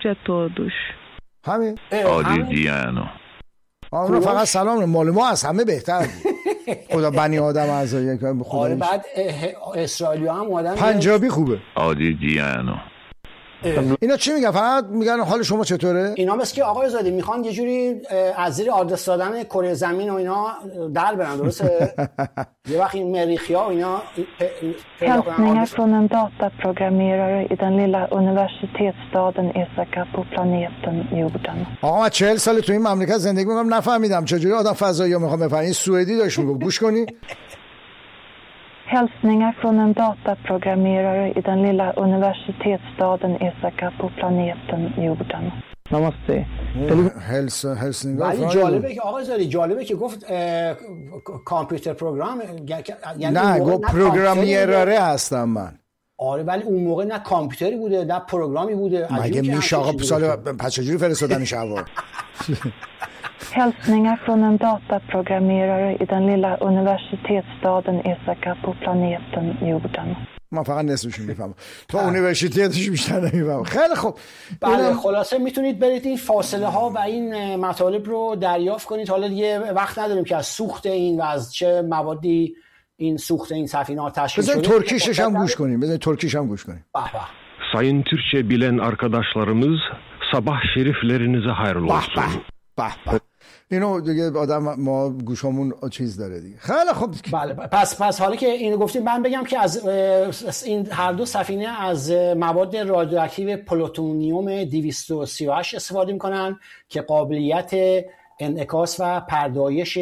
tarde a todos. همین آدیدیانو آن فقط سلام مال ما از همه بهتر بود. خدا بنی آدم اعضایی که آره بعد اسرائیلی هم اومدن پنجابی خوبه آدیدیانو. اینا چی میگن؟ فقط میگن حال شما چطوره؟ اینا مثل که آقای زادی میخوان یه جوری از زیر آدرس دادن کره زمین و اینا در برن، درسته؟ یه وقت این مریخیا و اینا Hälsningar från en dataprogrammerare i den lilla universitetsstaden Isaka på planeten Jorden. آقا من 40 سال تو این مملکت زندگی میکنم نفهمیدم چجوری آدم فضایی ها میخوام بفهمن. این سوئدی داشت میگفت، گوش کنی. Hälsningar från en dataprogrammerare i den lilla universitetsstaden Isaka på planeten Jorden. نماسته. ولی جالبه که آقای زادی جالبه که گفت کامپیوتر پروگرام، یعنی نه گفت پروگرامیراره هستم من. آره ولی اون موقع نه کامپیوتری بوده نه پروگرامی بوده. مگه میشه آقا سال پس چجوری فرستادنش هوا؟ Hälsningar från en dataprogrammerare i den lilla universitetsstaden Isaka på planeten Jorden. من فقط نصفشون میفهمم، تو اونیورسیتیش بیشتر نمیفهمم. خیلی خوب. بله خلاصه میتونید برید این فاصله ها و این مطالب رو دریافت کنید. حالا دیگه وقت نداریم که از سوخت این و از چه موادی این سوخت این سفینه ها تشکیل شده. بذارید ترکیشش هم گوش کنیم. Sayın Türkçe bilen arkadaşlarımız sabah şeriflerinize hayırlı olsun. اینو دیگه آدم ما گوشامون چیز داره دیگه. خیلی خوب. بله پس حالا که اینو گفتیم من بگم که از این هر دو سفینه از مواد رادیواکتیو پلوتونیوم 238 استفاده میکنن که قابلیت انعکاس و پردایش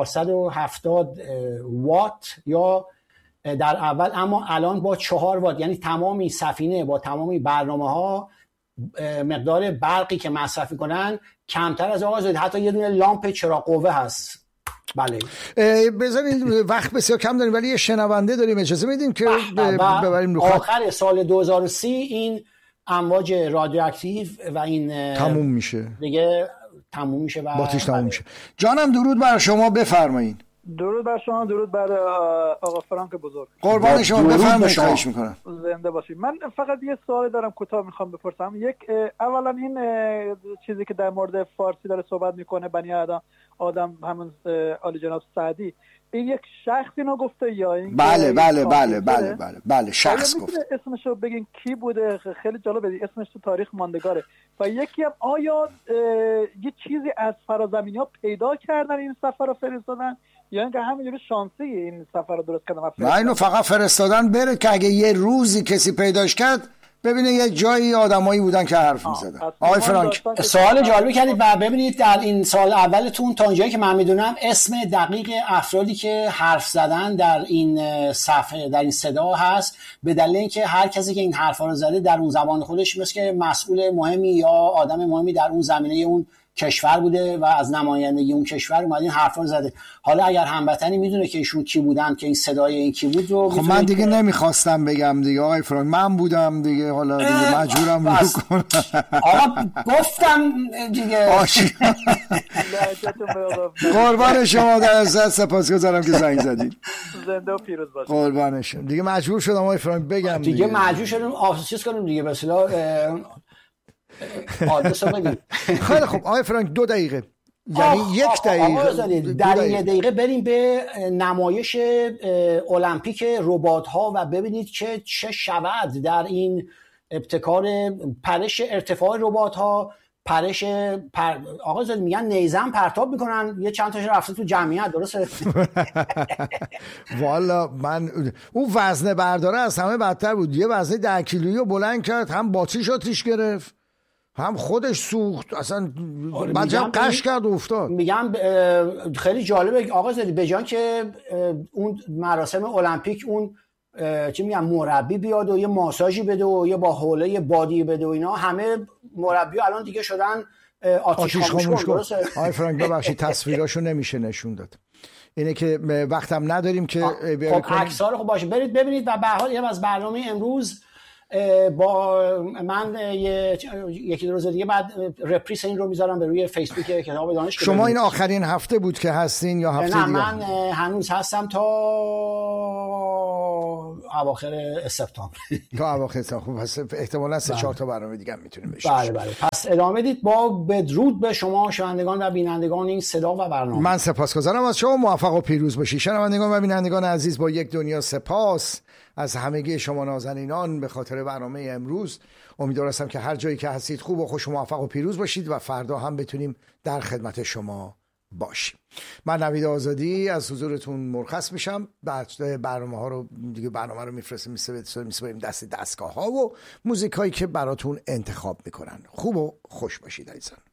470 وات یا در اول، اما الان با 4 وات، یعنی تمامی سفینه با تمامی برنامه‌ها مقدار برقی که مصرف میکنن کمتر از آغاز، حتی یه دونه لامپ چراغ قوه هست. بله بذارید وقت بسیار کم داریم ولی یه شنونده داریم، اجازه میدیم که ببریم رو آخر سال 2030 این امواج رادیواکتیو و این تموم میشه دیگه، تموم میشه و باتیش تموم میشه. جانم درود بر شما، بفرمایید. درود بر شما، درود بر آقا فرانک بزرگ. قربان شما، بفرمایید. خواهش میکنم. زنده باشید. من فقط یه سوال دارم کوتاه میخوام بپرسم. اولا این چیزی که در مورد فارسی داره صحبت میکنه بنی آدم همون عالی جناب سعدی، این یک شخص اینو گفته یا این؟ بله شخص گفته. اسمشو بگین کی بوده؟ خیلی جالبه، اسمش تو تاریخ ماندگاره. و یکی هم آیا یه چیزی از فرازمینی‌ها پیدا کردن این سفر رو فرستادن یا اینکه همینجوری شانسی این سفر رو درست کردن؟ نه اینو فقط فرستادن بره که اگه یه روزی کسی پیداش کرد ببینه یه جایی آدمایی بودن که حرف می‌زدن. آقای فرانک سوال جالبی کردید و ببینید در این سال اولتون تا اونجایی که من میدونم اسم دقیق افرادی که حرف زدن در این صفحه در این صدا هست، به دلیل اینکه هر کسی که این حرفا رو زده در اون زبان خودش مثل که مسئول مهمی یا آدم مهمی در اون زمینه اون کشور بوده و از نمایندگی اون کشور اومد این حرفا رو زده. حالا اگر هموطنی میدونه که ایشون کی بودن که این صدای این کی بود رو خب من دیگه نمیخواستم بگم دیگه آقای فرانک، من بودم دیگه، حالا دیگه مجبورم رو کنم. آقا گفتم دیگه. قربان شما، در سپاسگزارم که زنگ زدید. زنده و پیروز باشید. قربان شما. دیگه مجبور شدم آقای فرانک بگم دیگه مجبور شدم چیز کنیم دیگه، به اصطلاح خیلی خب آقای فرانک 2 دقیقه، یعنی 1 دقیقه در 1 دقیقه بریم به نمایش المپیک ربات‌ها و ببینید که چه شود در این ابتکار پرش ارتفاع ربات‌ها. آقا زاده میگن نیزه پرتاب میکنن، یه چند تاش رفته تو جمعیت، درسته؟ والا من اون وزنه برداره از همه بدتر بود. یه وزنه 10 کیلویی رو بلند کرد، هم باتریش آتیش گرفت هم خودش سوخت، اصلا بعد هم قش کرد و افتاد. میگم خیلی جالبه آقا زاده، به جان که اون مراسم المپیک اون چی میگم مربی بیاد و یه ماساژی بده و یه با حوله بادی بده و اینا، همه مربی الان دیگه شدن آتیش خاموش کن. آقای فرانک ببخشید تصویراشو نمیشه نشون داد، اینه که وقتم نداریم که خب عکس‌ها رو خب باشه برید ببینید. و به هر حال از برنامه امروز با من یکی دو روز دیگه بعد رپریس این رو میذارم به روی فیسبوک کتاب دانش. شما این آخرین هفته بود که هستین یا هفته دیگه؟ نه من هنوز هستم تا اواخر سپتامبر. تا اواخر سپتامبر. پس احتمالاً 3-4 تا برنامه دیگه هم میتونیم بشیم. بله. پس ادامه بدید. با بدرود به شما شنوندگان و بینندگان این صدا و برنامه. من سپاسگزارم از شما. موفق و پیروز باشید شنوندگان و بینندگان عزیز. با یک دنیا سپاس از همگی شما نازنینان به خاطر برنامه امروز. امیدوار هستم که هر جایی که هستید خوب و خوش و موفق و پیروز باشید و فردا هم بتونیم در خدمت شما باشیم. من نوید آزادی از حضورتون مرخص میشم. برنامه ها رو دیگه برنامه رو میسپاریم دستگاه ها و موزیک هایی که براتون انتخاب میکنن. خوب و خوش باشید عزیزان.